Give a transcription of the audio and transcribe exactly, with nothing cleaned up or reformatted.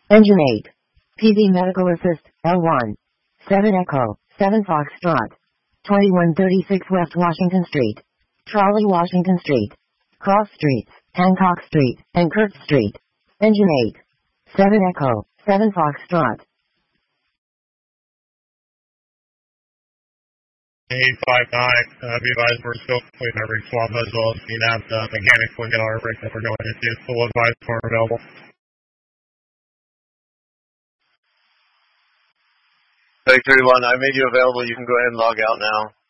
Engine eight. P V Medical Assist, L one. seven Echo, seven Foxtrot. twenty-one thirty-six West Washington Street. Trolley Washington Street. Cross Streets, Hancock Street, and Kirk Street. Engine eight. seven Echo, seven Foxtrot. eight five nine, uh, be advised we're still completing every swab as well as being out the mechanics will get our break that we're going into. Full advice for available. Bag thirty-one, I made you available. You can go ahead and log out now.